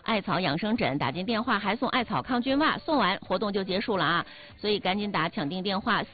艾草养生枕，打进电话还送艾草抗菌袜，送完活动就结束了啊！所以赶紧打抢订电话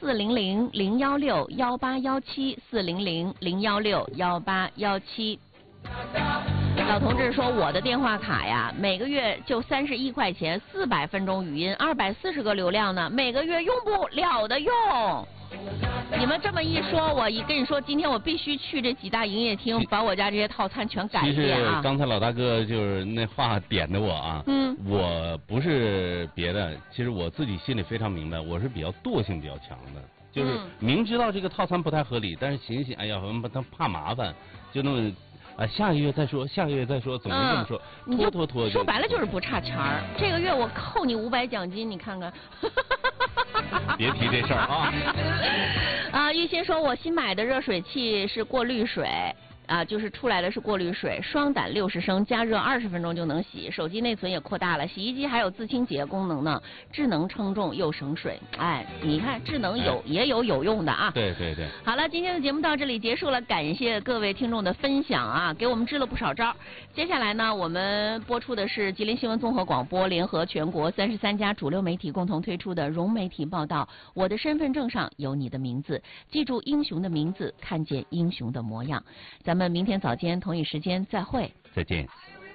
400-016-1817，400-016-1817。老同志说，我的电话卡呀，每个月就31块钱，400分钟语音，240个流量呢，每个月用不了的用。你们这么一说，我跟你说，今天我必须去这几大营业厅，把我家这些套餐全改一遍啊！ 其实刚才老大哥就是那话点的我啊，我不是别的，其实我自己心里非常明白，我是比较惰性比较强的，就是明知道这个套餐不太合理，但是寻思，哎呀，他怕麻烦，就那么。下个月再说，下个月再说，总是这么说，拖。 说白了就是不差钱儿。这个月我扣你500奖金，你看看。 别提这事儿啊！ 玉鑫说，我新买的热水器是过滤水。就是出来的是过滤水，双胆60升，加热20分钟就能洗。手机内存也扩大了，洗衣机还有自清洁功能呢，智能称重又省水。哎，你看智能也有用的啊。 对。 好了，今天的节目到这里结束了，感谢各位听众的分享啊，给我们支了不少招。接下来呢，我们播出的是吉林新闻综合广播联合全国33家主流媒体共同推出的融媒体报道。我的身份证上有你的名字，记住英雄的名字，看见英雄的模样。咱们明天早间同一时间再会。 再见。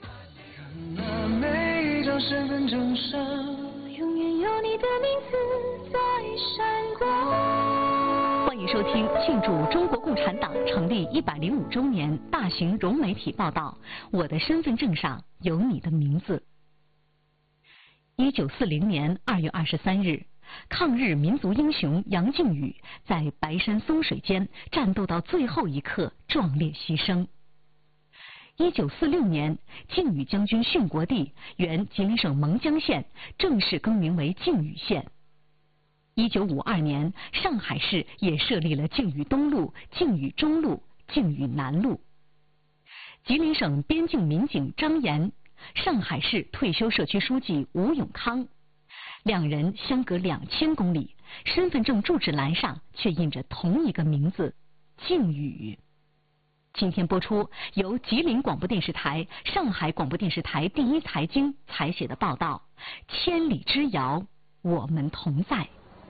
每一张身份证上永远有你的名字在闪光。 欢迎收听庆祝中国共产党成立105周年大型融媒体报道。我的身份证上有你的名字。1940年2月23日。抗日民族英雄杨靖宇在白山松水间战斗到最后一刻，壮烈牺牲。1946年，靖宇将军殉国地原吉林省勐江县正式更名为靖宇县。1952年，上海市也设立了靖宇东路、靖宇中路、靖宇南路。吉林省边境民警张岩，上海市退休社区书记吴永康。两人相隔2000公里，身份证住址栏上却印着同一个名字靖宇。今天播出由吉林广播电视台、上海广播电视台第一财经采写的报道《千里之遥，我们同在》。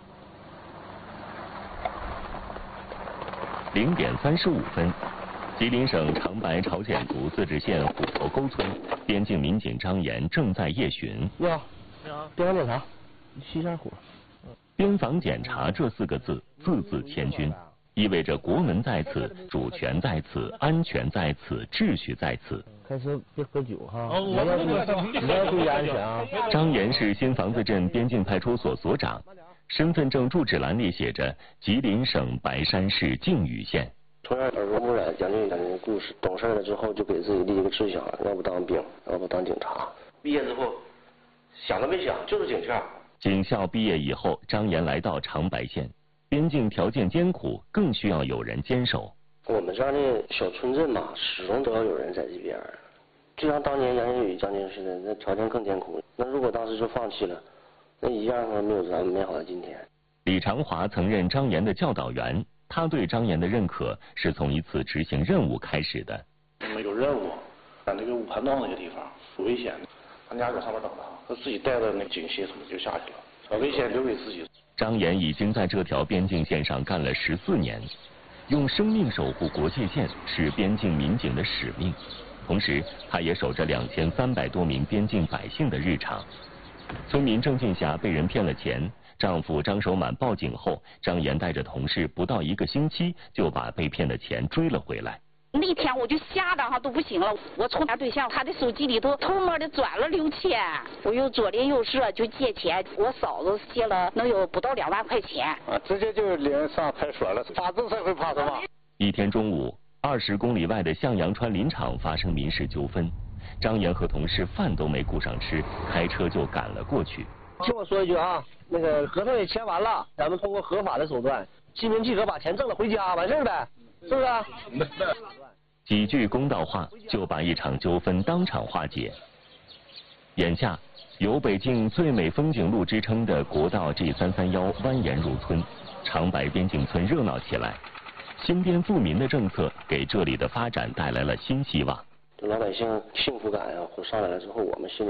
0点35分，吉林省长白朝鲜族自治县虎头沟村边境民警张岩正在夜巡。 你好，边防检查，熄一下火。 边防检查这4个字字字千钧，意味着国门在此，主权在此，安全在此，秩序在此。 开车别喝酒哈，你要注意安全啊。 张岩是新房子镇边境派出所所长，身份证住址栏里写着吉林省白山市靖宇县。 从小耳濡目染杨靖宇的故事，懂事了之后就给自己立一个志向，要不当兵，要不当警察。毕业之后想都没想，就是警校。 警校毕业以后，张岩来到长白县，边境条件艰苦，更需要有人坚守。 我们这样的小村镇嘛，始终都要有人在这边。就像当年杨靖宇将军似的，那条件更艰苦。那如果当时就放弃了，那一样没有咱们美好的今天。 李长华曾任张岩的教导员，他对张岩的认可是从一次执行任务开始的。 我们有任务，在那个五盘洞那个地方危险，咱家搁上面等他，他自己带着那个警械什么就下去了，把危险留给自己。 张岩已经在这条边境线上干了14年，用生命守护国界线是边境民警的使命，同时他也守着2300多名边境百姓的日常。村民郑进霞被人骗了钱，丈夫张守满报警后，张岩带着同事不到1个星期就把被骗的钱追了回来。 那天我就吓得都不行了，我从他对象他的手机里头偷摸的转了6000，我又左邻右舍就借钱，我嫂子借了能有不到2万块钱， 直接就领上派出所了，法治社会怕什么？ 一天中午，20公里外的向阳川林场发生民事纠纷，张岩和同事饭都没顾上吃，开车就赶了过去。 听我说一句啊，那个合同也签完了，咱们通过合法的手段，心平气和把钱挣了回家，完事儿呗，是不是？ 几句公道话就把一场纠纷当场化解。眼下，有北京最美风景路之称的国道 G331蜿蜒入村，长白边境村热闹起来。兴边富民的政策给这里的发展带来了新希望。 老百姓幸福感呀，上来了之后，我们心里